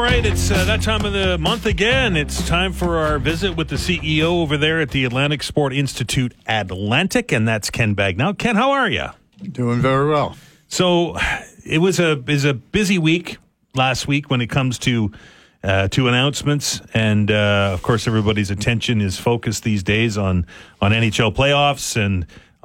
right, it's that time of the month again. It's time for our visit with the CEO over there at the Atlantic Sport Institute Atlantic, and that's Ken Bagnall. Ken, how are you? Doing very well. So it was a busy week last week when it comes to announcements, and of course everybody's attention is focused these days on NHL playoffs and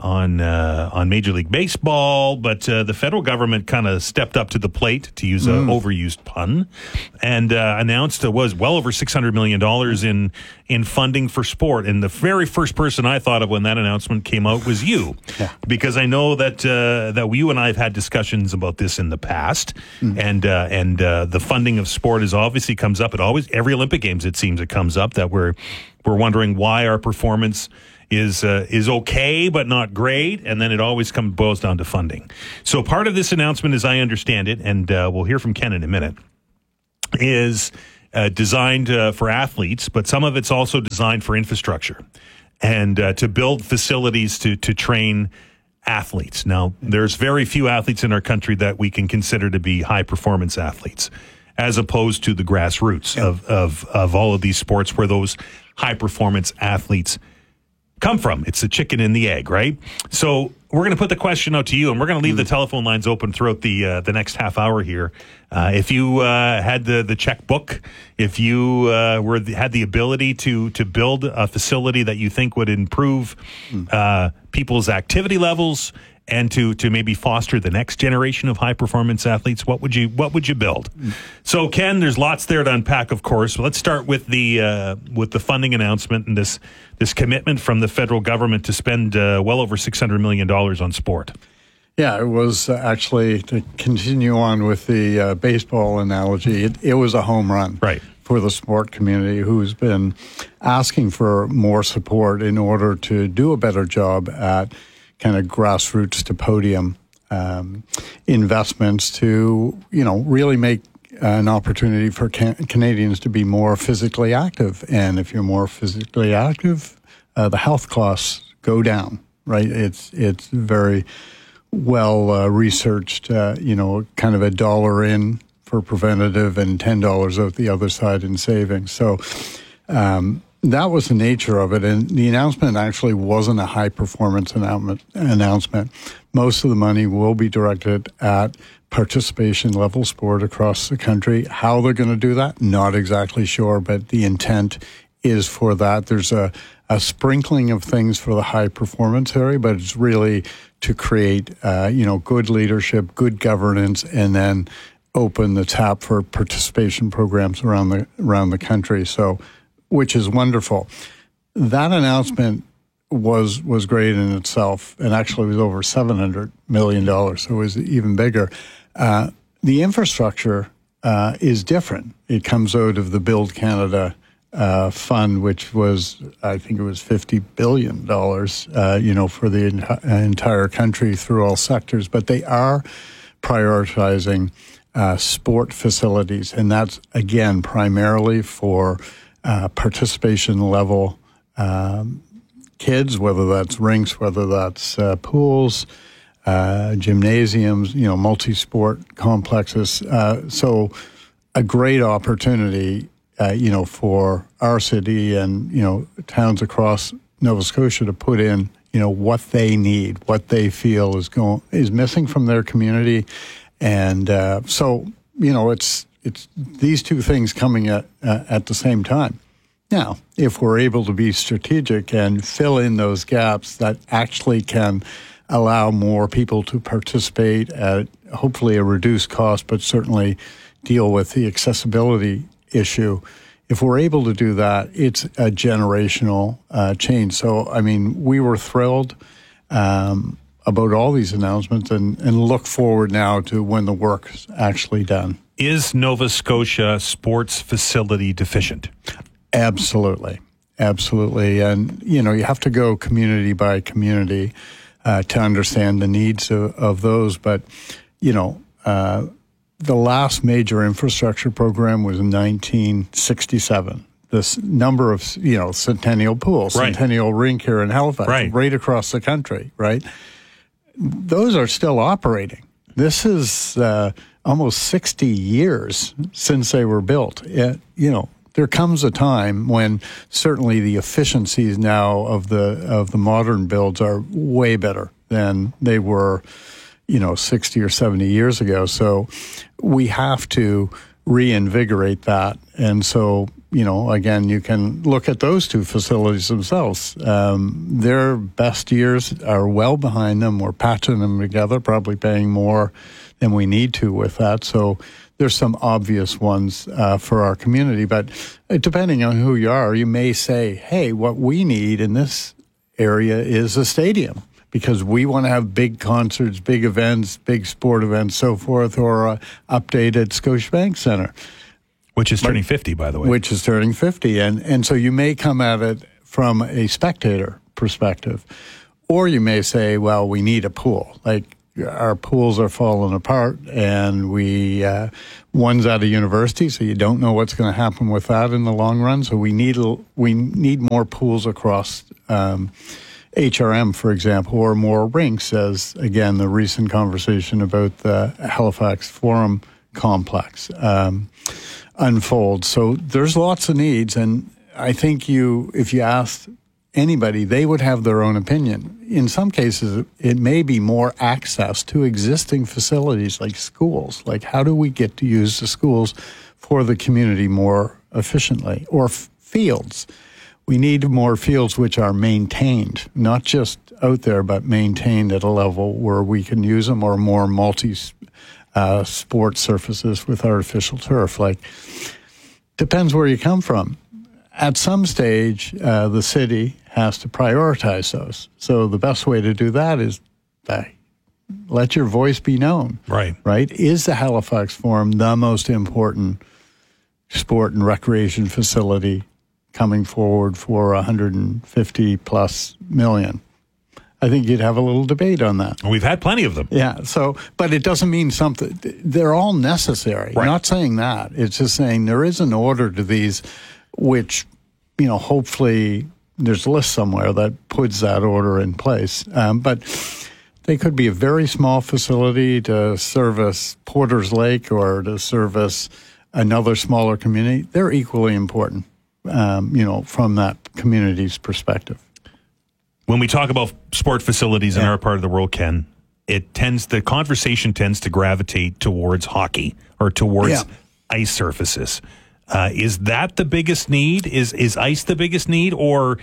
on Major League Baseball, but the federal government kind of stepped up to the plate, to use an overused pun, and announced it was well over $600 million in funding for sport. And the very first person I thought of when that announcement came out was you, because I know that you and I have had discussions about this in the past, and the funding of sport is obviously comes up at every Olympic Games. It seems it comes up that we're wondering why our performance is okay but not great, and then it always boils down to funding. So part of this announcement, as I understand it, and we'll hear from Ken in a minute, is designed for athletes, but some of it's also designed for infrastructure and to build facilities to train athletes. Now, there's very few athletes in our country that we can consider to be high-performance athletes, as opposed to the grassroots of all of these sports where those high-performance athletes come from. It's the chicken and the egg, right? So we're going to put the question out to you, and we're going to leave the telephone lines open throughout the next half hour here. If you had the checkbook, if you had the ability to build a facility that you think would improve people's activity levels and to maybe foster the next generation of high performance athletes, what would you build? So Ken, there's lots there to unpack, of course. Let's start with the funding announcement and this commitment from the federal government to spend well over $600 million on sport. Yeah, it was actually, to continue on with the baseball analogy, it was a home run for the sport community, who's been asking for more support in order to do a better job at kind of grassroots to podium investments to, really make an opportunity for Canadians to be more physically active. And if you're more physically active, the health costs go down, right? It's very well researched, kind of $1 in for preventative and $10 out the other side in savings. So that was the nature of it. And the announcement actually wasn't a high-performance announcement. Most of the money will be directed at participation-level sport across the country. How they're going to do that, not exactly sure, but the intent is for that. There's a sprinkling of things for the high-performance area, but it's really to create, good leadership, good governance, and then open the tap for participation programs around the country. So, which is wonderful. That announcement was great in itself, and actually was over $700 million, so it was even bigger. The infrastructure is different. It comes out of the Build Canada fund, which was, I think it was $50 billion, for the entire country through all sectors. But they are prioritizing sport facilities, and that's, again, primarily for participation level kids, whether that's rinks, whether that's pools, gymnasiums, multi-sport complexes. So a great opportunity, for our city and, towns across Nova Scotia to put in, what they need, what they feel is missing from their community. And so, it's these two things coming at the same time. Now, if we're able to be strategic and fill in those gaps, that actually can allow more people to participate at hopefully a reduced cost, but certainly deal with the accessibility issue. If we're able to do that, it's a generational change. So, we were thrilled about all these announcements and look forward now to when the work's actually done. Is Nova Scotia sports facility deficient? Absolutely. And, you have to go community by community to understand the needs of those. But, the last major infrastructure program was in 1967. This number of, Centennial Pool, Centennial Rink here in Halifax, right across the country, right? Those are still operating. This is almost 60 years since they were built. There comes a time when certainly the efficiencies now of the modern builds are way better than they were, 60 or 70 years ago. So we have to reinvigorate that. And so, again, you can look at those two facilities themselves. Their best years are well behind them. We're patching them together, probably paying more than we need to with that. So there's some obvious ones for our community. But depending on who you are, you may say, hey, what we need in this area is a stadium, because we want to have big concerts, big events, big sport events, so forth, or a updated Scotiabank Centre. Which is turning 50, by the way. Which is turning 50. And so you may come at it from a spectator perspective. Or you may say, well, we need a pool. Like, our pools are falling apart, and one's at a university, so you don't know what's going to happen with that in the long run. So we need more pools across HRM, for example, or more rinks, as, again, the recent conversation about the Halifax Forum complex unfolds. So there's lots of needs, and I think if you asked anybody, they would have their own opinion. In some cases, it may be more access to existing facilities like schools. Like, how do we get to use the schools for the community more efficiently? Or fields. We need more fields which are maintained, not just out there, but maintained at a level where we can use them, or more multi-sport surfaces with artificial turf. Like, depends where you come from. At some stage, the city has to prioritize those. So the best way to do that is let your voice be known. Right. Right? Is the Halifax Forum the most important sport and recreation facility coming forward for $150+ million? I think you'd have a little debate on that. We've had plenty of them. Yeah. So, but it doesn't mean something. They're all necessary. Right. Not saying that. It's just saying there is an order to these, which, hopefully there's a list somewhere that puts that order in place. But they could be a very small facility to service Porter's Lake or to service another smaller community. They're equally important, from that community's perspective. When we talk about sport facilities in our part of the world, Ken, the conversation tends to gravitate towards hockey or towards ice surfaces. Is that the biggest need? Is ice the biggest need, or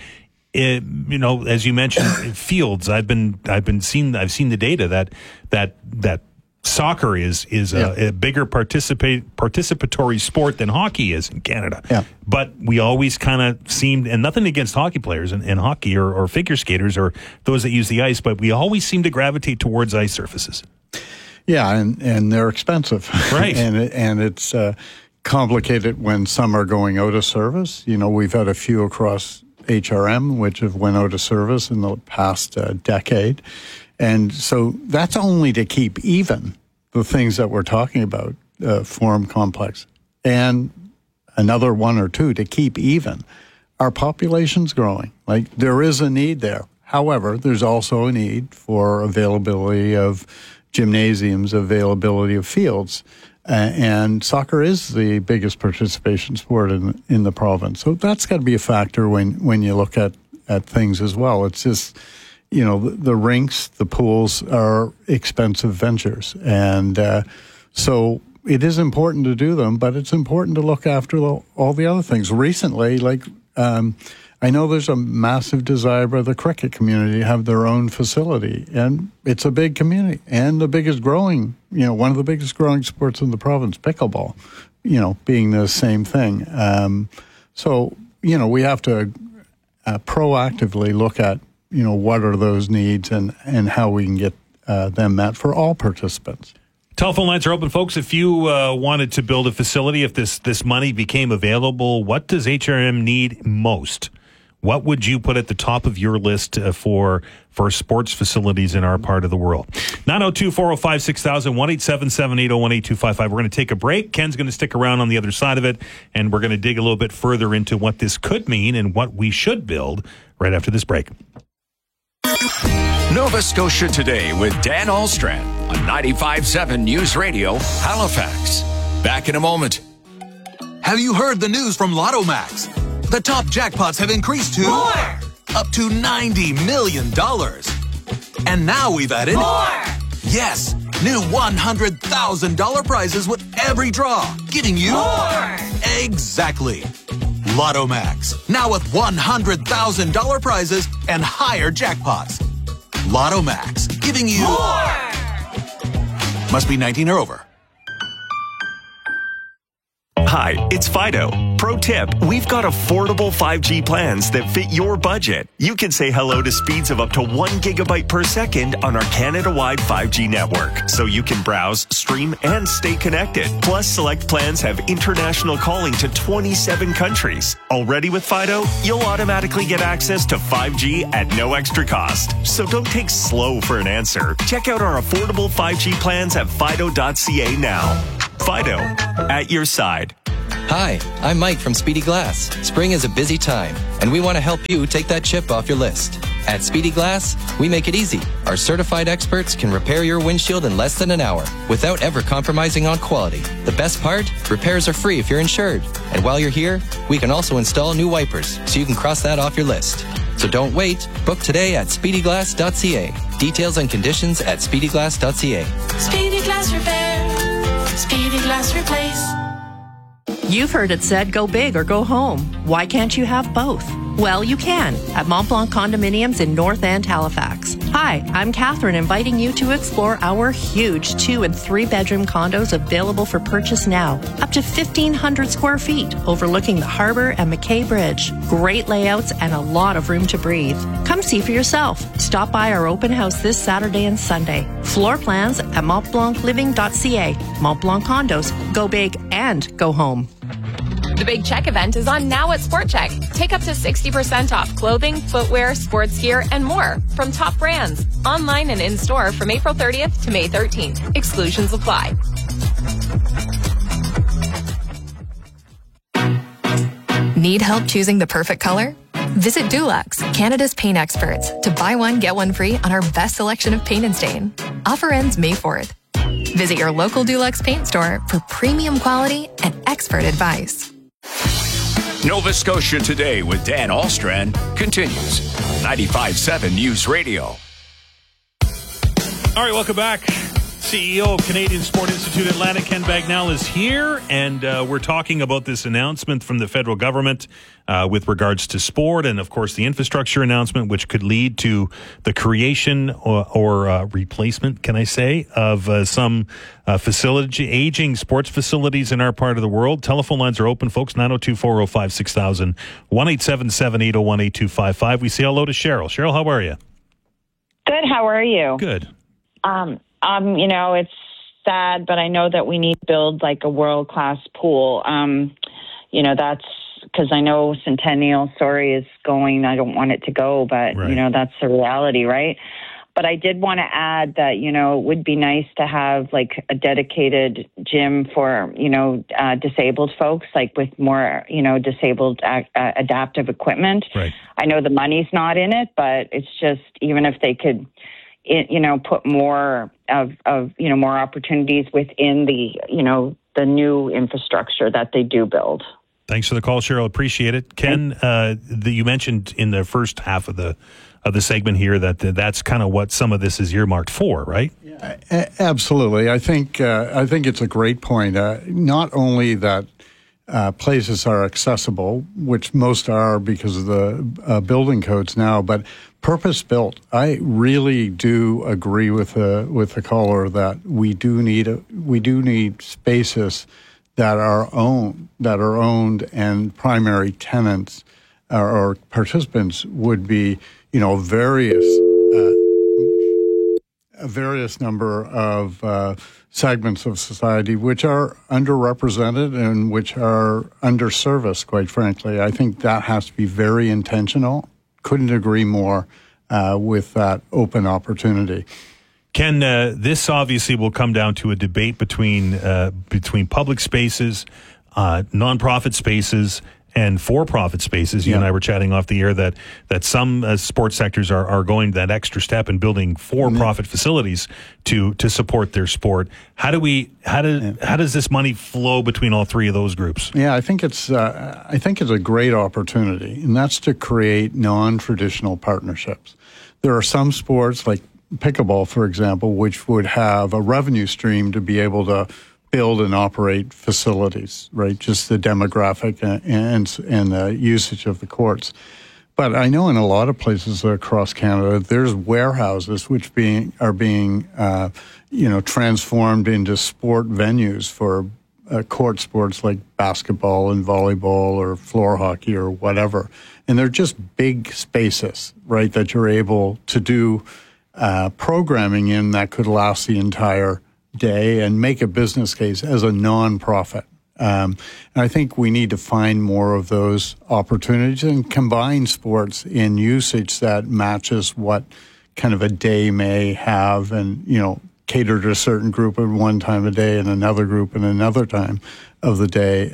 as you mentioned, fields? I've seen the data that soccer is a bigger participatory sport than hockey is in Canada. Yeah. But we always kind of seemed, and nothing against hockey players in hockey or figure skaters or those that use the ice, but we always seem to gravitate towards ice surfaces. Yeah, and they're expensive, right? and it's complicated when some are going out of service. We've had a few across HRM which have went out of service in the past decade. And so that's only to keep even the things that we're talking about, Forum Complex. And another one or two to keep even. Our population's growing. Like, there is a need there. However, there's also a need for availability of gymnasiums, availability of fields. And soccer is the biggest participation sport in the province. So that's got to be a factor when you look at things as well. It's just, the rinks, the pools are expensive ventures. And so it is important to do them, but it's important to look after all the other things. Recently, I know there's a massive desire by the cricket community to have their own facility, and it's a big community and the biggest growing, one of the biggest growing sports in the province, pickleball, being the same thing. So, we have to proactively look at, what are those needs and how we can get them met for all participants. Telephone lines are open, folks. If you wanted to build a facility, if this money became available, what does HRM need most? What would you put at the top of your list for sports facilities in our part of the world? 902-405-6000, 1-877-801-8255. We're going to take a break. Ken's going to stick around on the other side of it, and we're going to dig a little bit further into what this could mean and what we should build right after this break. Nova Scotia Today with Dan Ahlstrom on 95.7 News Radio, Halifax. Back in a moment. Have you heard the news from Lotto Max? The top jackpots have increased to more! Up to $90 million. And now we've added more! Yes, new $100,000 prizes with every draw, giving you more! Exactly. Lotto Max, now with $100,000 prizes and higher jackpots. Lotto Max, giving you more! Must be 19 or over. Hi, it's Fido. Pro tip, we've got affordable 5G plans that fit your budget. You can say hello to speeds of up to 1 gigabyte per second on our Canada-wide 5G network, so you can browse, stream, and stay connected. Plus, select plans have international calling to 27 countries. Already with Fido, you'll automatically get access to 5G at no extra cost. So don't take slow for an answer. Check out our affordable 5G plans at fido.ca now. Fido, at your side. Hi, I'm Mike from Speedy Glass. Spring is a busy time, and we want to help you take that chip off your list. At Speedy Glass, we make it easy. Our certified experts can repair your windshield in less than an hour without ever compromising on quality. The best part? Repairs are free if you're insured. And while you're here, we can also install new wipers, so you can cross that off your list. So don't wait. Book today at speedyglass.ca. Details and conditions at speedyglass.ca. Speedy Glass Repair. Speedy Glass Replace. You've heard it said, go big or go home. Why can't you have both? Well, you can at Mont Blanc Condominiums in North End, Halifax. Hi, I'm Catherine, inviting you to explore our huge 2- and 3-bedroom condos available for purchase now. Up to 1,500 square feet, overlooking the harbor and McKay Bridge. Great layouts and a lot of room to breathe. Come see for yourself. Stop by our open house this Saturday and Sunday. Floor plans at montblancliving.ca. Mont Blanc Condos. Go big and go home. The Big Check event is on now at Sport Check. Take up to 60% off clothing, footwear, sports gear, and more from top brands. Online and in-store from April 30th to May 13th. Exclusions apply. Need help choosing the perfect color? Visit Dulux, Canada's paint experts, to buy one, get one free on our best selection of paint and stain. Offer ends May 4th. Visit your local Dulux paint store for premium quality and expert advice. Nova Scotia Today with Dan Alstrand continues. 95.7 News Radio. All right, welcome back. CEO of Canadian Sport Institute Atlanta, Ken Bagnall, is here, and we're talking about this announcement from the federal government with regards to sport and, of course, the infrastructure announcement, which could lead to the creation or replacement, can I say, of some aging sports facilities in our part of the world. Telephone lines are open, folks, 902-405-6000, 1-877-801-8255. We say hello to Cheryl. Cheryl, how are you? Good, how are you? Good. You know, it's sad, but I know that we need to build like a world-class pool. You know, that's because I know Centennial, is going. I don't want it to go, but, right. You know, that's the reality, right? But I did want to add that, you know, it would be nice to have like a dedicated gym for, you know, disabled folks, like with more, you know, disabled adaptive equipment. Right. I know the money's not in it, but it's just even if they could, you know, put more of you know, more opportunities within the, you know, the new infrastructure that they do build. Thanks for the call, Cheryl. Appreciate it. Ken, you mentioned in the first half of the segment here that that's kind of what some of this is earmarked for, right? Yeah, absolutely. I think it's a great point. Not only that places are accessible, which most are because of the building codes now, but purpose-built. I really do agree with the caller that we do need spaces that are owned, and primary tenants or participants would be, you know, a various number of segments of society which are underrepresented and which are underserviced, quite frankly. I think that has to be very intentional. Couldn't agree more with that open opportunity. Ken, this obviously will come down to a debate between public spaces, nonprofit spaces, and for-profit spaces. You and I were chatting off the air that some sports sectors are going that extra step in building for-profit facilities to support their sport. How does this money flow between all three of those groups? Yeah, I think it's a great opportunity, and that's to create non-traditional partnerships. There are some sports like pickleball, for example, which would have a revenue stream to be able to build and operate facilities, right? Just the demographic and the usage of the courts. But I know in a lot of places across Canada, there's warehouses which are being transformed into sport venues for court sports like basketball and volleyball or floor hockey or whatever. And they're just big spaces, right, that you're able to do programming in that could last the entire day and make a business case as a non-profit. And I think we need to find more of those opportunities and combine sports in usage that matches what kind of a day may have, and, cater to a certain group at one time of day and another group at another time of the day.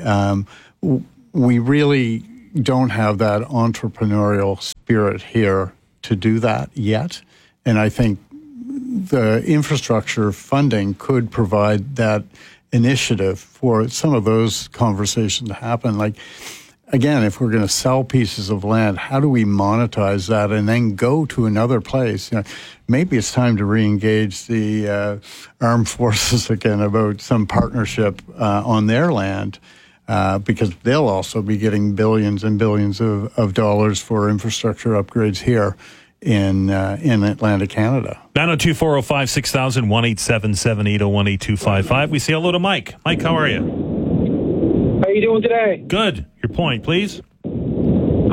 We really don't have that entrepreneurial spirit here to do that yet. And I think the infrastructure funding could provide that initiative for some of those conversations to happen. Like, again, if we're going to sell pieces of land, how do we monetize that and then go to another place? Maybe it's time to re-engage the armed forces again about some partnership on their land, because they'll also be getting billions and billions of dollars for infrastructure upgrades here in Atlantic Canada. 902-405-6000, 1-877-780-1825. We say hello to Mike. Mike, how are you? How you doing today? Good. Your point, please. Basically,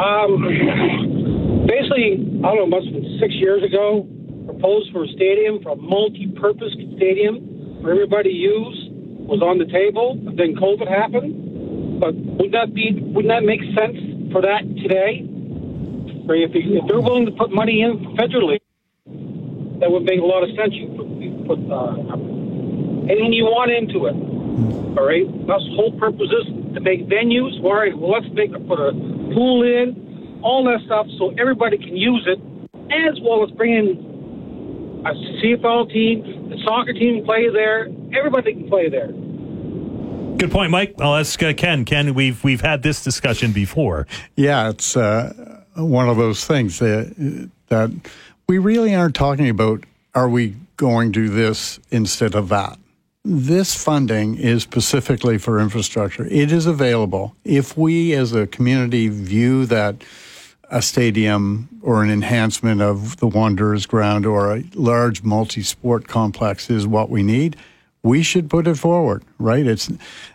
I don't know, must have been 6 years ago, proposed for a stadium, for a multi-purpose stadium for everybody to use, was on the table. Then COVID happened. But wouldn't that make sense for that today? If they're willing to put money in federally, that would make a lot of sense. You put anything you want into it. All right? That's the whole purpose is to make venues. All right, well, let's put a pool in, all that stuff, so everybody can use it, as well as bring in a CFL team, the soccer team can play there. Everybody can play there. Good point, Mike. I'll ask Ken. Ken, we've had this discussion before. Yeah, it's one of those things that we really aren't talking about, are we going to do this instead of that? This funding is specifically for infrastructure. It is available. If we as a community view that a stadium or an enhancement of the Wanderers ground or a large multi-sport complex is what we need, we should put it forward, right? It's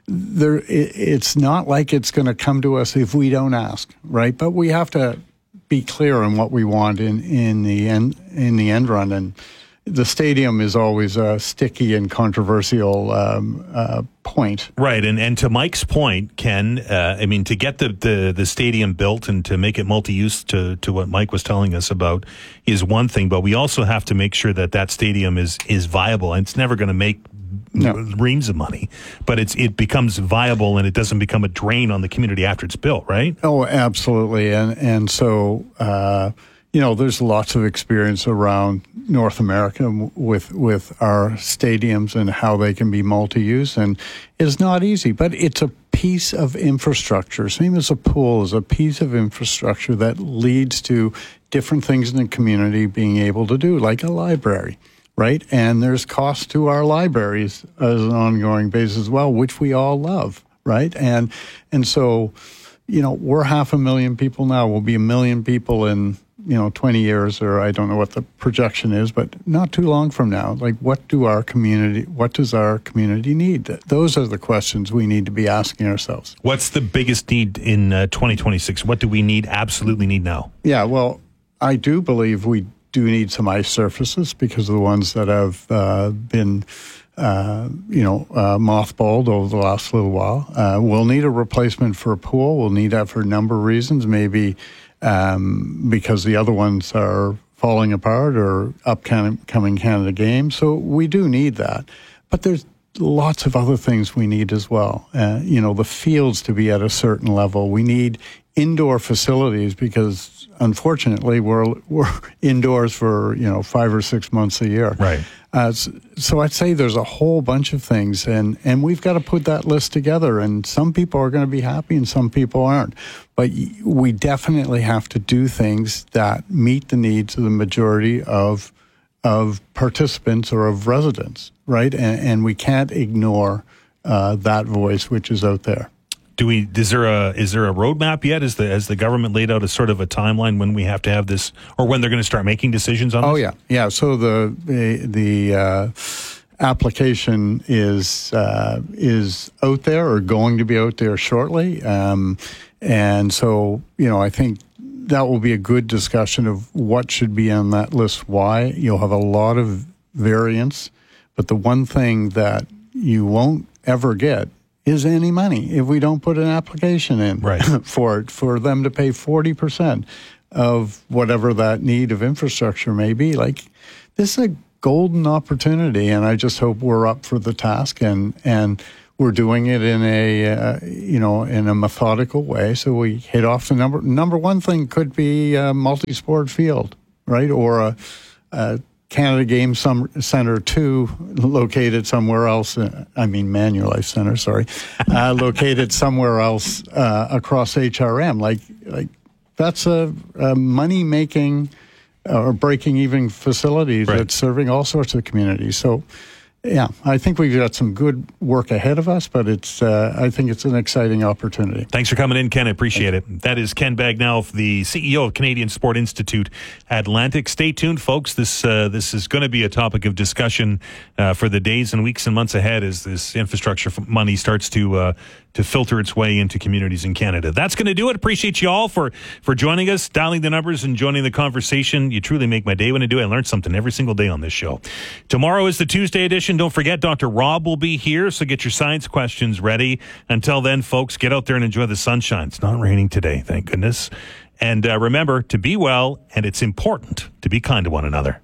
not like it's going to come to us if we don't ask, right? But we have to be clear on what we want in the end run. And the stadium is always a sticky and controversial point. Right, and to Mike's point, Ken, to get the stadium built and to make it multi-use to what Mike was telling us about is one thing, but we also have to make sure that stadium is viable. And it's never going to make reams of money, but it becomes viable and it doesn't become a drain on the community after it's built, right? Oh, absolutely. And so, there's lots of experience around North America with our stadiums and how they can be multi-use, and it's not easy, but it's a piece of infrastructure. Same as a pool is a piece of infrastructure that leads to different things in the community being able to do, like a library, right? And there's cost to our libraries as an ongoing basis as well, which we all love, right? And so, we're 500,000 people now. We'll be 1 million people in 20 years, or I don't know what the projection is, but not too long from now. Like, what does our community need? Those are the questions we need to be asking ourselves. What's the biggest need in 2026? What do we absolutely need now? Yeah, well, I do believe we do need some ice surfaces because of the ones that have been mothballed over the last little while. We'll need a replacement for a pool. We'll need that for a number of reasons, maybe because the other ones are falling apart or upcoming Canada games. So we do need that. But there's lots of other things we need as well. The fields to be at a certain level. We need indoor facilities because, unfortunately, we're indoors for 5 or 6 months a year. Right. So I'd say there's a whole bunch of things, and we've got to put that list together. And some people are going to be happy, and some people aren't. But we definitely have to do things that meet the needs of the majority of participants or of residents, right? And we can't ignore that voice which is out there. Is there a roadmap yet? Has the government laid out a sort of a timeline when we have to have this, or when they're going to start making decisions on this? Oh yeah. So the application is out there or going to be out there shortly, and so I think that will be a good discussion of what should be on that list. Why? You'll have a lot of variance, but the one thing that you won't ever get is any money if we don't put an application in for them to pay 40% of whatever that need of infrastructure may be. Like, this is a golden opportunity, and I just hope we're up for the task and we're doing it in a methodical way. So we hit off the number one thing could be a multi-sport field, right, or a Canada Game Center 2 located somewhere else. Manulife Center, sorry, located somewhere else across HRM. Like that's a money-making or breaking-even facility that's serving all sorts of communities. So, yeah, I think we've got some good work ahead of us, but I think it's an exciting opportunity. Thanks for coming in, Ken. I appreciate it. That is Ken Bagnall, the CEO of Canadian Sport Institute Atlantic. Stay tuned, folks. This is going to be a topic of discussion for the days and weeks and months ahead as this infrastructure money starts to filter its way into communities in Canada. That's going to do it. Appreciate you all for joining us, dialing the numbers and joining the conversation. You truly make my day when I do. I learn something every single day on this show. Tomorrow is the Tuesday edition. Don't forget, Dr. Rob will be here, so get your science questions ready. Until then, folks, get out there and enjoy the sunshine. It's not raining today, thank goodness. And remember to be well, and it's important to be kind to one another.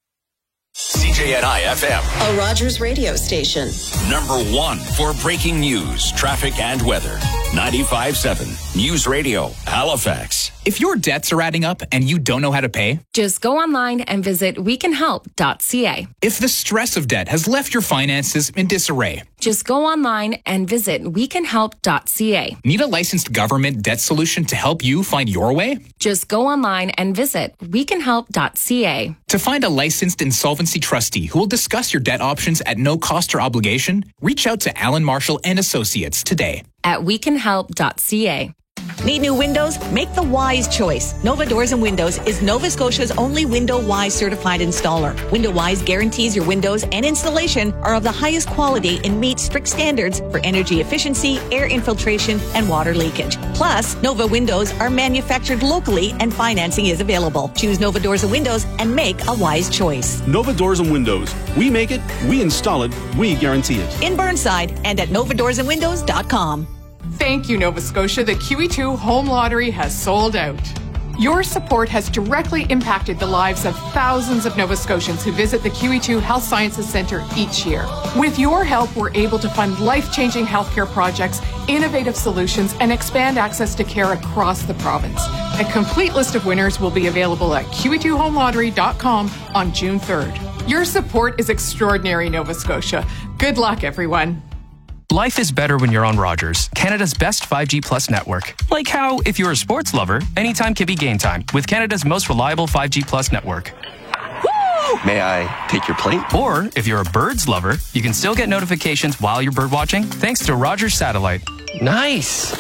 CJNI FM, a Rogers radio station. Number 1 for breaking news, traffic, and weather. 95.7 News Radio, Halifax. If your debts are adding up and you don't know how to pay, just go online and visit wecanhelp.ca. If the stress of debt has left your finances in disarray, just go online and visit wecanhelp.ca. Need a licensed government debt solution to help you find your way? Just go online and visit wecanhelp.ca. To find a licensed insolvency trustee who will discuss your debt options at no cost or obligation, reach out to Alan Marshall and Associates today at wecanhelp.ca. Need new windows? Make the wise choice. Nova Doors and Windows is Nova Scotia's only Window Wise certified installer. Window Wise guarantees your windows and installation are of the highest quality and meet strict standards for energy efficiency, air infiltration, and water leakage. Plus, Nova windows are manufactured locally and financing is available. Choose Nova Doors and Windows and make a wise choice. Nova Doors and Windows. We make it, we install it, we guarantee it. In Burnside and at novadoorsandwindows.com. Thank you, Nova Scotia. The QE2 Home Lottery has sold out. Your support has directly impacted the lives of thousands of Nova Scotians who visit the QE2 Health Sciences Centre each year. With your help, we're able to fund life-changing healthcare projects, innovative solutions, and expand access to care across the province. A complete list of winners will be available at QE2HomeLottery.com on June 3rd. Your support is extraordinary, Nova Scotia. Good luck, everyone. Life is better when you're on Rogers, Canada's best 5G Plus network. Like how, if you're a sports lover, anytime can be game time with Canada's most reliable 5G Plus network. Woo! May I take your plate? Or, if you're a birds lover, you can still get notifications while you're bird watching thanks to Rogers Satellite. Nice.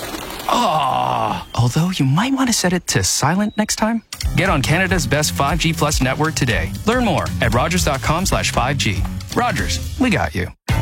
Although you might want to set it to silent next time. Get on Canada's best 5G Plus network today. Learn more at rogers.com/5G. Rogers, we got you.